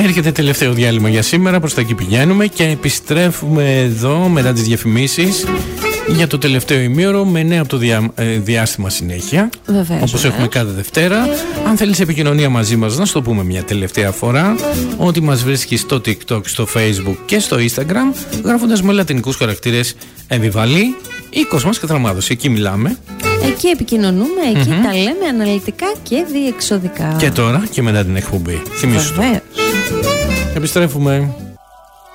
Έρχεται τελευταίο διάλειμμα για σήμερα, προς τα εκεί πηγαίνουμε και επιστρέφουμε εδώ μετά τις διαφημίσεις για το τελευταίο ημίωρο με νέα από το διάστημα συνέχεια. Βεβαίως, όπως έχουμε κάθε Δευτέρα. Αν θέλεις επικοινωνία μαζί μας, να σου το πούμε μια τελευταία φορά, ότι μας βρίσκεις στο TikTok, στο Facebook και στο Instagram, γράφοντας με λατινικούς χαρακτήρες Εμβιβαλή ή Κοσμάς Κατραμάδος. Εκεί μιλάμε. Εκεί επικοινωνούμε, εκεί τα λέμε αναλυτικά και διεξοδικά. Και τώρα και μετά την εκπομπή. Θυμήσου το. Βεβαίως. Επιστρέφουμε.